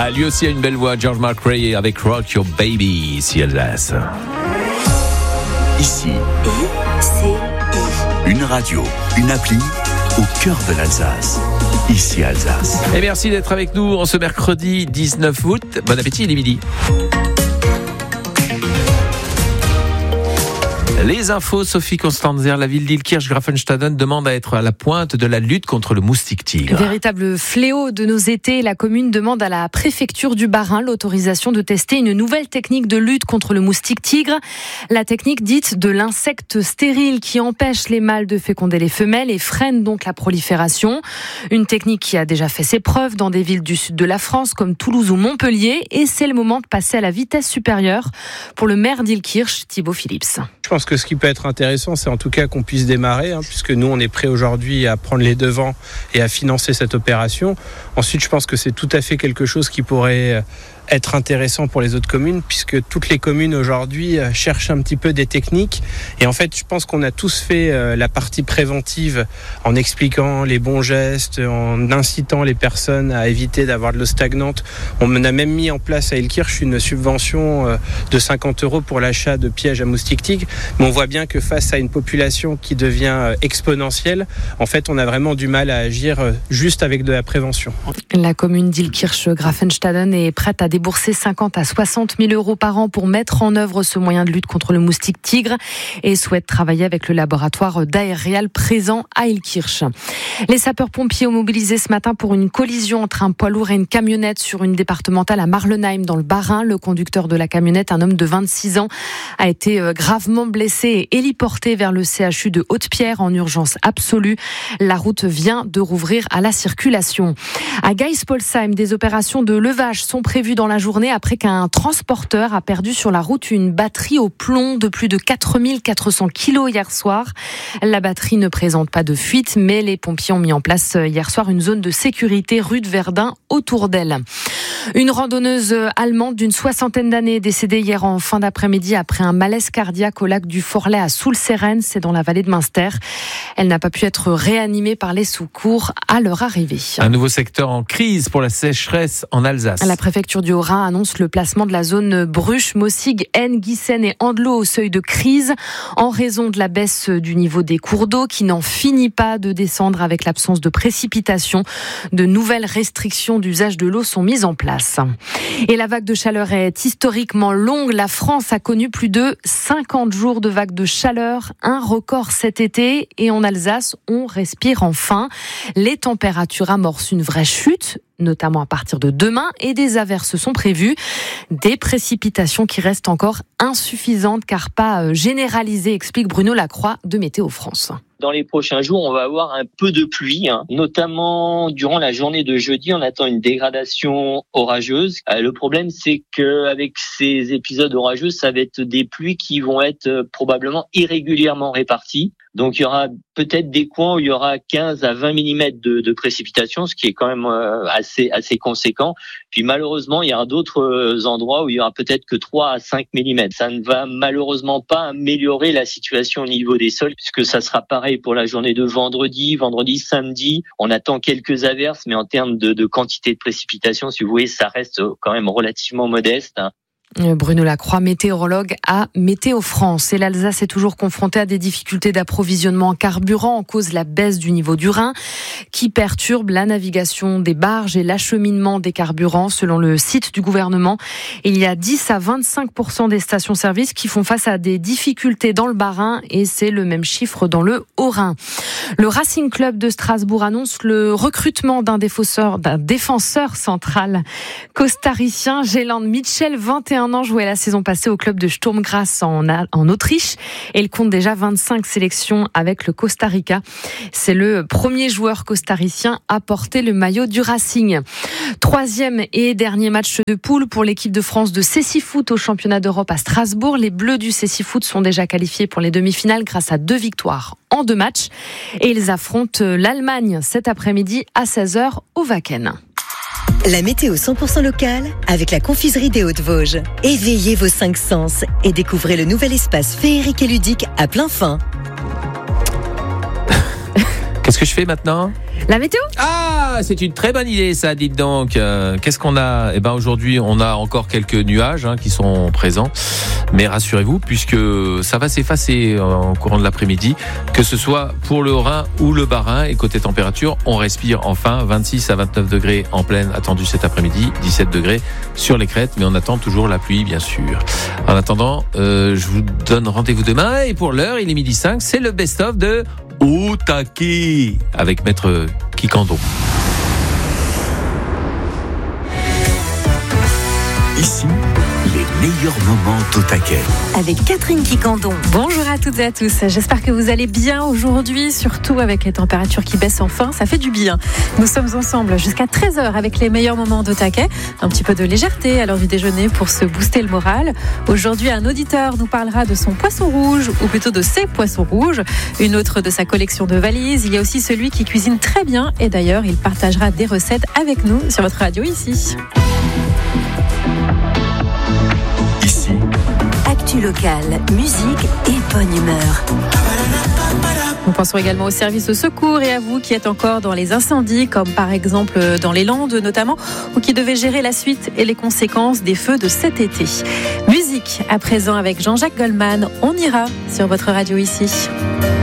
Ah, lui aussi a une belle voix, George McRae avec Rock Your Baby, ici Alsace. Ici, une radio, une appli au cœur de l'Alsace. Ici Alsace. Et merci d'être avec nous en ce mercredi 19 août. Bon appétit, il est midi. Les infos, Sophie Constanzer, la ville d'Illkirch-Grafenstaden demande à être à la pointe de la lutte contre le moustique tigre. Véritable fléau de nos étés, la commune demande à la préfecture du Bas-Rhin l'autorisation de tester une nouvelle technique de lutte contre le moustique tigre. La technique dite de l'insecte stérile qui empêche les mâles de féconder les femelles et freine donc la prolifération. Une technique qui a déjà fait ses preuves dans des villes du sud de la France comme Toulouse ou Montpellier, et c'est le moment de passer à la vitesse supérieure pour le maire d'Illkirch, Thibaut Phillips. Je pense que ce qui peut être intéressant, c'est en tout cas qu'on puisse démarrer, puisque nous, on est prêts aujourd'hui à prendre les devants et à financer cette opération. Ensuite, je pense que c'est tout à fait quelque chose qui pourrait être intéressant pour les autres communes, puisque toutes les communes aujourd'hui cherchent un petit peu des techniques. Et en fait, je pense qu'on a tous fait la partie préventive en expliquant les bons gestes, en incitant les personnes à éviter d'avoir de l'eau stagnante. On a même mis en place à Illkirch une subvention de 50 € pour l'achat de pièges à moustiques tigres. Mais on voit bien que face à une population qui devient exponentielle, en fait, on a vraiment du mal à agir juste avec de la prévention. La commune d'Illkirch-Grafenstaden est prête à débourser 50 à 60 000 € par an pour mettre en œuvre ce moyen de lutte contre le moustique tigre et souhaite travailler avec le laboratoire d'Aerial présent à Illkirch. Les sapeurs-pompiers ont mobilisé ce matin pour une collision entre un poids lourd et une camionnette sur une départementale à Marlenheim dans le Bas-Rhin. Le conducteur de la camionnette, un homme de 26 ans, a été gravement blessé et héliporté vers le CHU de Haute-Pierre en urgence absolue. La route vient de rouvrir à la circulation. À Geispolsheim, des opérations de levage sont prévues dans la journée après qu'un transporteur a perdu sur la route une batterie au plomb de plus de 4400 kilos hier soir. La batterie ne présente pas de fuite, mais les pompiers ont mis en place hier soir une zone de sécurité rue de Verdun autour d'elle. Une randonneuse allemande d'une 60aine d'années décédée hier en fin d'après-midi après un malaise cardiaque au lac du Forlet à Soulseren, c'est dans la vallée de Münster. Elle n'a pas pu être réanimée par les secours à leur arrivée. Un nouveau secteur en crise pour la sécheresse en Alsace. La préfecture du Haut-Rhin annonce le placement de la zone Bruche, Mossig, Aisne, Giessen et Andelot au seuil de crise en raison de la baisse du niveau des cours d'eau qui n'en finit pas de descendre avec l'absence de précipitations. De nouvelles restrictions d'usage de l'eau sont mises en place. Et la vague de chaleur est historiquement longue. La France a connu plus de 50 jours de vague de chaleur, un record cet été. Et en Alsace, on respire enfin. Les températures amorcent une vraie chute, notamment à partir de demain, et des averses sont prévues. Des précipitations qui restent encore insuffisantes car pas généralisées, explique Bruno Lacroix de Météo France. Dans les prochains jours, on va avoir un peu de pluie, notamment durant la journée de jeudi. On attend une dégradation orageuse. Le problème, c'est qu'avec ces épisodes orageux, ça va être des pluies qui vont être probablement irrégulièrement réparties. Donc, il y aura peut-être des coins où il y aura 15 à 20 mm de précipitations, ce qui est quand même assez conséquent. Puis malheureusement, il y aura d'autres endroits où il y aura peut-être que 3 à 5 mm. Ça ne va malheureusement pas améliorer la situation au niveau des sols, puisque ça sera pareil pour la journée de vendredi, samedi. On attend quelques averses, mais en termes de quantité de précipitations, si vous voyez, ça reste quand même relativement modeste. Bruno Lacroix, météorologue à Météo France. Et l'Alsace est toujours confrontée à des difficultés d'approvisionnement en carburant en cause de la baisse du niveau du Rhin qui perturbe la navigation des barges et l'acheminement des carburants. Selon le site du gouvernement, il y a 10 à 25% des stations-service qui font face à des difficultés dans le Bas-Rhin et c'est le même chiffre dans le Haut-Rhin. Le Racing Club de Strasbourg annonce le recrutement d'un défenseur central costaricien, Jeland Mitchell, 21 ans, joué la saison passée au club de Sturm Graz en Autriche et il compte déjà 25 sélections avec le Costa Rica. C'est le premier joueur costaricien à porter le maillot du Racing. Troisième et dernier match de poule pour l'équipe de France de Cécifoot au championnat d'Europe à Strasbourg. Les Bleus du Cécifoot sont déjà qualifiés pour les demi-finales grâce à 2 victoires en 2 matchs et ils affrontent l'Allemagne cet après-midi à 16h au Wacken. La météo 100% locale avec la confiserie des Hauts-de-Vosges. Éveillez vos 5 sens et découvrez le nouvel espace féerique et ludique à plein fin. Qu'est-ce que je fais maintenant ? La météo ? Ah, c'est une très bonne idée ça, dites donc. Qu'est-ce qu'on a ? Eh ben aujourd'hui, on a encore quelques nuages qui sont présents. Mais rassurez-vous, puisque ça va s'effacer en courant de l'après-midi, que ce soit pour le Haut-Rhin ou le Bas-Rhin. Et côté température, on respire enfin 26 à 29 degrés en pleine attendu cet après-midi, 17 degrés sur les crêtes, mais on attend toujours la pluie, bien sûr. En attendant, je vous donne rendez-vous demain. Et pour l'heure, il est 12h05, c'est le best-of de Au taquet avec Maître Kikando. Ici, les meilleurs moments d'Au taquet. Avec Catherine Kikandon. Bonjour à toutes et à tous, j'espère que vous allez bien aujourd'hui, surtout avec les températures qui baissent enfin, ça fait du bien. Nous sommes ensemble jusqu'à 13h avec les meilleurs moments d'Au taquet, un petit peu de légèreté à l'heure du déjeuner pour se booster le moral. Aujourd'hui, un auditeur nous parlera de son poisson rouge, ou plutôt de ses poissons rouges, une autre de sa collection de valises. Il y a aussi celui qui cuisine très bien et d'ailleurs, il partagera des recettes avec nous sur votre radio ici. Ici, Actu locale, musique et bonne humeur. Nous pensons également au service de secours et à vous qui êtes encore dans les incendies, comme par exemple dans les Landes notamment, ou qui devez gérer la suite et les conséquences des feux de cet été. Musique à présent avec Jean-Jacques Goldman, on ira sur votre radio ici.